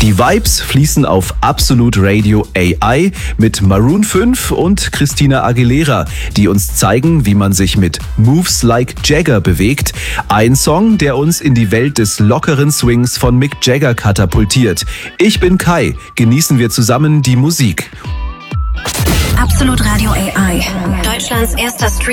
Die Vibes fließen auf Absolute Radio AI mit Maroon 5 und Christina Aguilera, die uns zeigen, wie man sich mit Moves Like Jagger bewegt. Ein Song, der uns in die Welt des lockeren Swings von Mick Jagger katapultiert. Ich bin Kai, genießen wir zusammen die Musik. Absolute Radio AI, Deutschlands erster Stream.